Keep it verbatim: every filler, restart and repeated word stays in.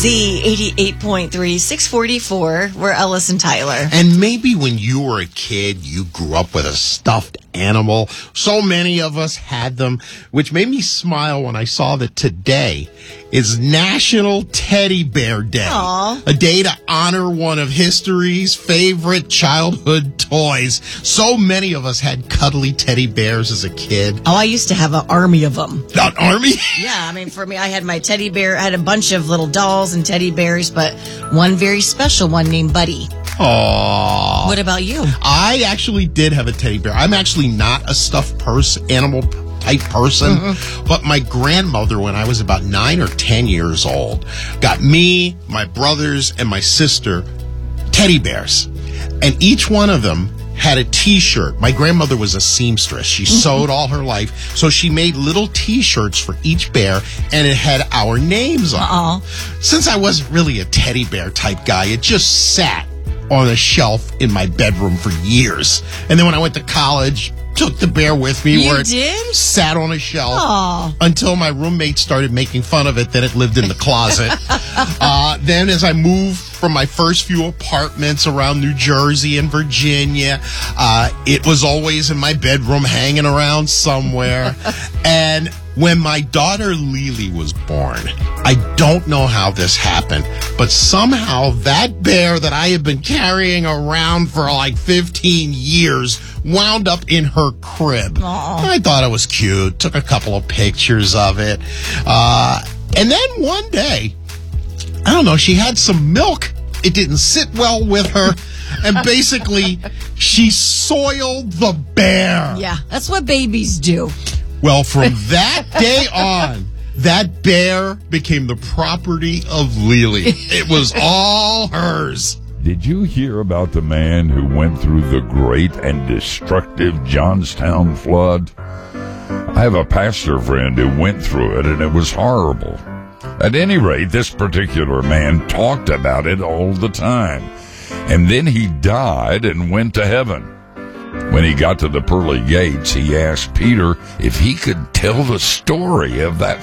Z eighty-eight point three, six forty-four. We're Ellis and Tyler. And maybe when you were a kid, you grew up with a stuffed animal. So many of us had them, which made me smile when I saw that today is National Teddy Bear Day. Aww. A day to honor one of history's favorite childhood toys. So many of us had cuddly teddy bears as a kid. Oh, I used to have an army of them. Not army? Yeah, I mean, for me, I had my teddy bear. I had a bunch of little dolls and teddy bears, but one very special one named Buddy. Aww. What about you? I actually did have a teddy bear. I'm actually not a stuffed person, animal type person, mm-hmm. but my grandmother, when I was about nine or ten years old, got me, my brothers, and my sister teddy bears. And each one of them had a T-shirt. My grandmother was a seamstress. She sewed all her life. So she made little T-shirts for each bear, and it had our names on it. Uh-oh. Since I wasn't really a teddy bear type guy, it just sat on a shelf in my bedroom for years. And then when I went to college, took the bear with me You where it did? sat on a shelf Aww. until my roommate started making fun of it. Then it lived in the closet. uh, then as I moved from my first few apartments around New Jersey and Virginia, uh, it was always in my bedroom hanging around somewhere. And when my daughter Lily was born, I don't know how this happened, but somehow that bear that I had been carrying around for like fifteen years wound up in her crib. Aww. I thought it was cute, took a couple of pictures of it. Uh, and then one day, I don't know, she had some milk. It didn't sit well with her. And basically, she soiled the bear. Yeah, that's what babies do. Well, from that day on, that bear became the property of Lily. It was all hers. Did you hear about the man who went through the great and destructive Johnstown flood? I have a pastor friend who went through it, and it was horrible. At any rate, this particular man talked about it all the time. And then he died and went to heaven. When he got to the pearly gates, he asked Peter if he could tell the story of that